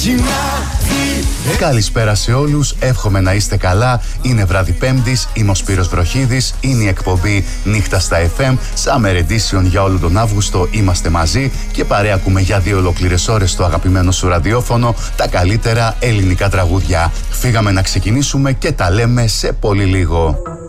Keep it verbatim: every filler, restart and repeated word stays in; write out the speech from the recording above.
Καλησπέρα σε όλους, εύχομαι να είστε καλά. Είναι βράδυ Πέμπτης, είμαι ο Σπύρος Βροχίδης. Είναι η εκπομπή Νύχτα στα εφ εμ. Summer Edition για όλο τον Αύγουστο είμαστε μαζί και παρέα ακούμε για δύο ολόκληρες ώρες στο αγαπημένο σου ραδιόφωνο τα καλύτερα ελληνικά τραγούδια. Φύγαμε να ξεκινήσουμε και τα λέμε σε πολύ λίγο.